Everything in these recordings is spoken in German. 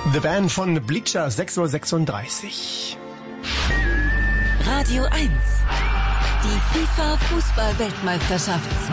The Van von Bleacher, 6:36 Uhr. Radio 1. Die FIFA-Fußball-Weltmeisterschaft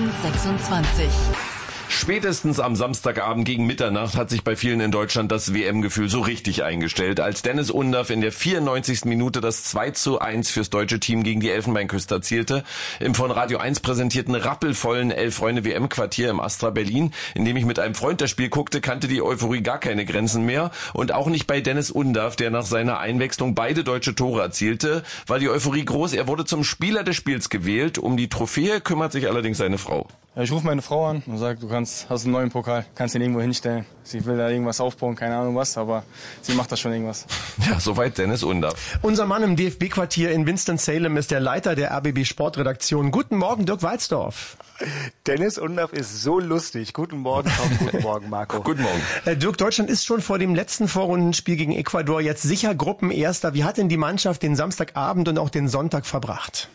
2026. Spätestens am Samstagabend gegen Mitternacht hat sich bei vielen in Deutschland das WM-Gefühl so richtig eingestellt, als Dennis Undaff in der 94. Minute das 2:1 fürs deutsche Team gegen die Elfenbeinküste erzielte. Im von Radio 1 präsentierten rappelvollen Elf-Freunde-WM-Quartier im Astra Berlin, in dem ich mit einem Freund das Spiel guckte, kannte die Euphorie gar keine Grenzen mehr. Und auch nicht bei Dennis Undaff, der nach seiner Einwechslung beide deutsche Tore erzielte, war die Euphorie groß. Er wurde zum Spieler des Spiels gewählt. Um die Trophäe kümmert sich allerdings seine Frau. Ich rufe meine Frau an und sage, hast einen neuen Pokal, kannst ihn irgendwo hinstellen. Sie will da irgendwas aufbauen, keine Ahnung was, aber sie macht da schon irgendwas. Ja, soweit Dennis Undaff. Unser Mann im DFB-Quartier in Winston-Salem ist der Leiter der RBB Sportredaktion. Guten Morgen, Dirk Walzdorf. Dennis Undaff ist so lustig. Guten Morgen, Tom. Guten Morgen, Marco. Guten Morgen. Dirk, Deutschland ist schon vor dem letzten Vorrundenspiel gegen Ecuador jetzt sicher Gruppenerster. Wie hat denn die Mannschaft den Samstagabend und auch den Sonntag verbracht?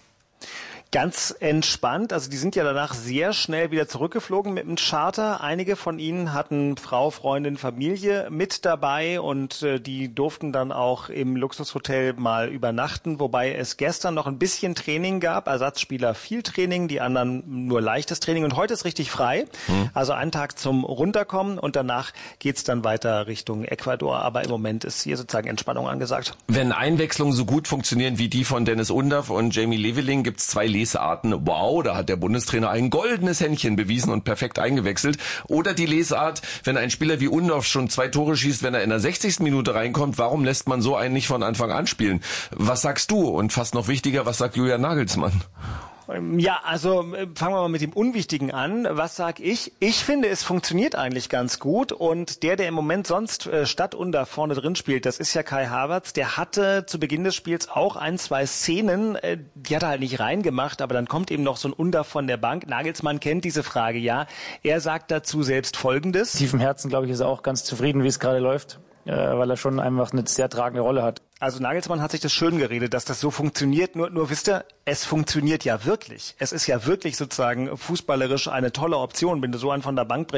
Ganz entspannt. Also die sind ja danach sehr schnell wieder zurückgeflogen mit dem Charter. Einige von ihnen hatten Frau, Freundin, Familie mit dabei und die durften dann auch im Luxushotel mal übernachten, wobei es gestern noch ein bisschen Training gab. Ersatzspieler viel Training, die anderen nur leichtes Training und heute ist richtig frei. Also einen Tag zum Runterkommen und danach geht's dann weiter Richtung Ecuador. Aber im Moment ist hier sozusagen Entspannung angesagt. Wenn Einwechslungen so gut funktionieren wie die von Dennis Undaff und Jamie Leveling, gibt's zwei Lesarten. Wow, da hat der Bundestrainer ein goldenes Händchen bewiesen und perfekt eingewechselt. Oder die Lesart, wenn ein Spieler wie Undaff schon 2 Tore schießt, wenn er in der 60. Minute reinkommt, warum lässt man so einen nicht von Anfang an spielen? Was sagst du? Und fast noch wichtiger, was sagt Julian Nagelsmann? Ja, also fangen wir mal mit dem Unwichtigen an. Was sag ich? Ich finde, es funktioniert eigentlich ganz gut und der im Moment sonst statt Undaff vorne drin spielt, das ist ja Kai Havertz. Der hatte zu Beginn des Spiels auch 1-2 Szenen, die hat er halt nicht reingemacht, aber dann kommt eben noch so ein Undaff von der Bank. Nagelsmann kennt diese Frage, ja. Er sagt dazu selbst Folgendes. Tief im Herzen, glaube ich, ist er auch ganz zufrieden, wie es gerade läuft, weil er schon einfach eine sehr tragende Rolle hat. Also Nagelsmann hat sich das schön geredet, dass das so funktioniert. Nur wisst ihr, es funktioniert ja wirklich. Es ist ja wirklich sozusagen fußballerisch eine tolle Option, wenn du so einen von der Bank bringst.